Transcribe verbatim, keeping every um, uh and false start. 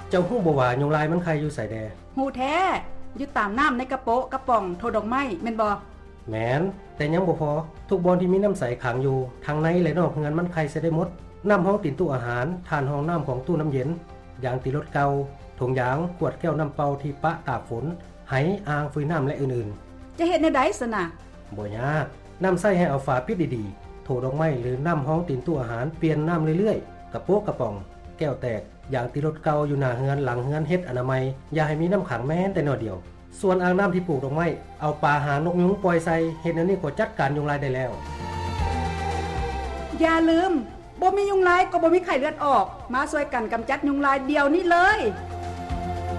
เจ้าฮู้บ่ว่ายุงลายมันไข่อยู่ไสแดฮู้แท้อยู่ตามน้ำในกระโปะกระป๋องโทดอกไม้แม่นบ่แม่นแต่ยังบ่พอทุกบ่อนที่มีน้ำใสขังอยู่ทั้งในและนอกเฮือนมันไข่เสียได้หมดน้ำห้องติ่นตู้อาหารทานห้องน้ำของตู้น้ำเย็นอย่างติรถเก่าถุงยางขวดแก้วน้ำเปล่าที่ปะตากฝนไหอ่างฟืนน้ำและอื่นๆจะเฮ็ดแนวใดซะน่ะบ่ยากน้ำใส่ให้เอาฝาปิดดีๆโถดอกไม้หรือน้ำห้องติ่นตู้อาหารเปลี่ยนน้ำเรื่อยๆกระโปะกระป๋องแก้วแตกอย่างติรถเก่าอยู่หน้าเฮือนหลังเฮือนเฮ็ดอนามัยอย่าให้มีน้ำขังแม้แต่น้อยเดียวส่วนอ่างน้ำที่ปลูกดอกไม้เอาปลาหานกยุงปล่อยใส่เฮ็ดแนวนี้ก็จัดการยุงลายได้แล้วอย่าลืมบ่มียุงลายก็บ่มีไข้เลือดออกมาช่วยกันกำจัดยุงลายเดียวนี้เลย